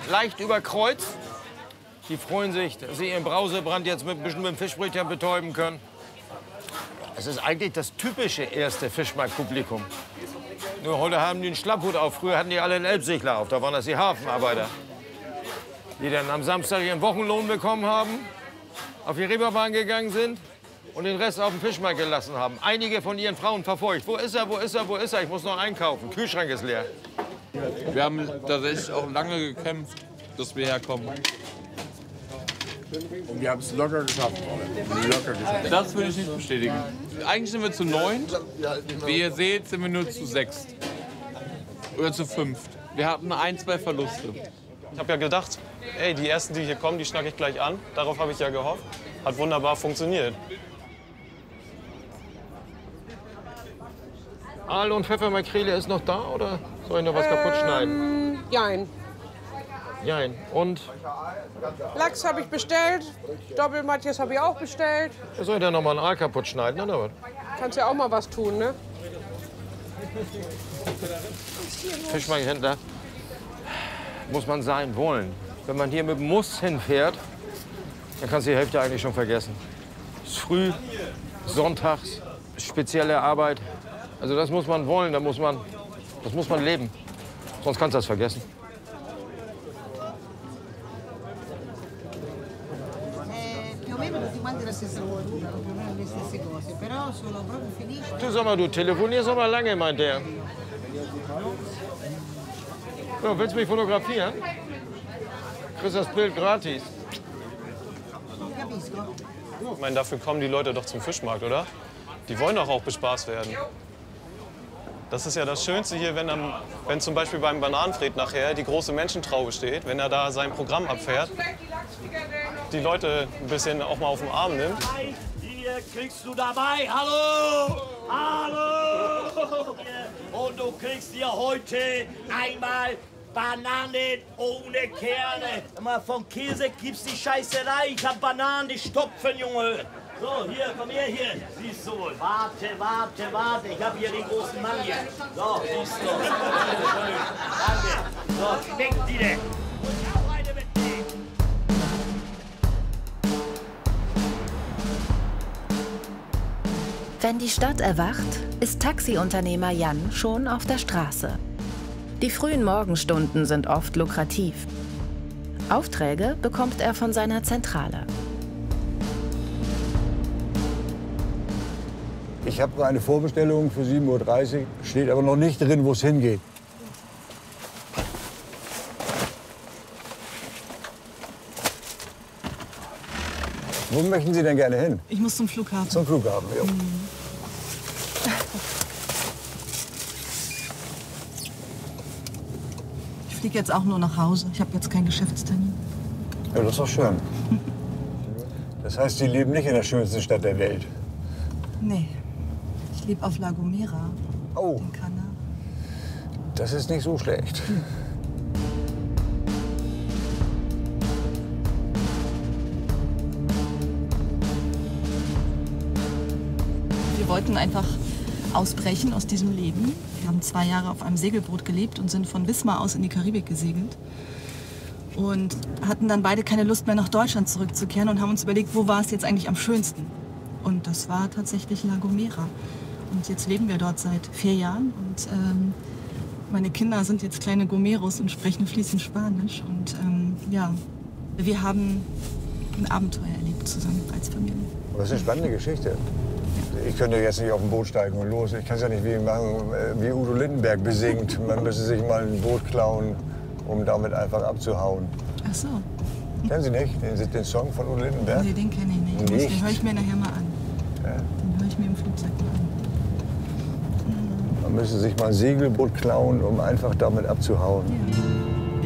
leicht überkreuzt. Die freuen sich, dass sie ihren Brausebrand jetzt ein bisschen mit dem Fischbrötchen betäuben können. Es ist eigentlich das typische erste Fischmarktpublikum. Nur heute haben die einen Schlapphut auf. Früher hatten die alle einen Elbsegler auf. Da waren das die Hafenarbeiter, die dann am Samstag ihren Wochenlohn bekommen haben, auf die Reeperbahn gegangen sind und den Rest auf dem Fischmarkt gelassen haben. Einige von ihren Frauen verfolgt. Wo ist er, wo ist er, wo ist er? Ich muss noch einkaufen. Kühlschrank ist leer. Wir haben tatsächlich auch lange gekämpft, dass wir herkommen. Und wir haben es locker geschafft. Das will ich nicht bestätigen. Eigentlich sind wir zu 9. Wie ihr seht, sind wir nur zu 6. Oder zu 5. Wir hatten 1, 2 Verluste. Ich habe ja gedacht, ey, die ersten, die hier kommen, die schnacke ich gleich an. Darauf habe ich ja gehofft. Hat wunderbar funktioniert. Aal und Pfeffermakrele ist noch da oder soll ich noch was kaputt schneiden? Jein. Jein. Und Lachs habe ich bestellt, Doppelmatjes habe ich auch bestellt. soll ich da noch mal einen Aal kaputt schneiden oder was? Kannst ja auch mal was tun, ne? Fischmarkthändler muss man sein wollen. Wenn man hier mit dem Muss hinfährt, dann kannst du die Hälfte eigentlich schon vergessen. Es ist früh, sonntags, spezielle Arbeit. Also das muss man wollen, das muss man leben. Sonst kannst du das vergessen. Più o meno tutti quanti la stessa cottura, più o meno le stesse cose, però sono proprio felice. Du sag mal, du telefonierst aber lange, meint der. Ja, willst du mich fotografieren? Kriegst das Bild gratis. Ich meine, dafür kommen die Leute doch zum Fischmarkt, oder? Die wollen doch auch bespaßt werden. Das ist ja das Schönste hier, wenn zum Beispiel beim Bananenfred nachher die große Menschentraube steht, wenn er da sein Programm abfährt, die Leute ein bisschen auch mal auf den Arm nimmt. Hier kriegst du dabei, hallo, hallo. Und du kriegst hier heute einmal Bananen ohne Kerne. Mal von Käse gibt's die Scheißerei. Ich hab Bananen, die stopfen, Junge. So, hier, komm her, hier. Siehst du wohl. Warte, warte, warte. Ich hab hier den großen Mann hier. So, siehst du. Danke. So, weg die denn. Und auch eine mitnehmen. Wenn die Stadt erwacht, ist Taxiunternehmer Jan schon auf der Straße. Die frühen Morgenstunden sind oft lukrativ. Aufträge bekommt er von seiner Zentrale. Ich habe eine Vorbestellung für 7:30 Uhr, steht aber noch nicht drin, wo es hingeht. Wo möchten Sie denn gerne hin? Ich muss zum Flughafen. Zum Flughafen, ja. Ich fliege jetzt auch nur nach Hause. Ich habe jetzt keinen Geschäftstermin. Ja, das ist doch schön. Das heißt, Sie leben nicht in der schönsten Stadt der Welt? Nee. Ich lebe auf La Gomera. Oh. In Kanada. Das ist nicht so schlecht. Wir wollten einfach ausbrechen aus diesem Leben. Wir haben 2 Jahre auf einem Segelboot gelebt und sind von Wismar aus in die Karibik gesegelt. Und hatten dann beide keine Lust mehr, nach Deutschland zurückzukehren und haben uns überlegt, wo war es jetzt eigentlich am schönsten. Und das war tatsächlich La Gomera. Und jetzt leben wir dort seit 4 Jahren. Und meine Kinder sind jetzt kleine Gomeros und sprechen fließend Spanisch. Und ja, wir haben ein Abenteuer erlebt zusammen als Familie. Das ist eine spannende Geschichte. Ich könnte jetzt nicht auf ein Boot steigen und los. Ich kann es ja nicht wie Udo Lindenberg besingt. Man müsste sich mal ein Boot klauen, um damit einfach abzuhauen. Ach so. Kennen Sie nicht den Song von Udo Lindenberg? Nee, den kenne ich nicht. Nicht? Den höre ich mir nachher mal an. Ja. Den höre ich mir im Flugzeug mal an. Man müsste sich mal ein Segelboot klauen, um einfach damit abzuhauen. Ja.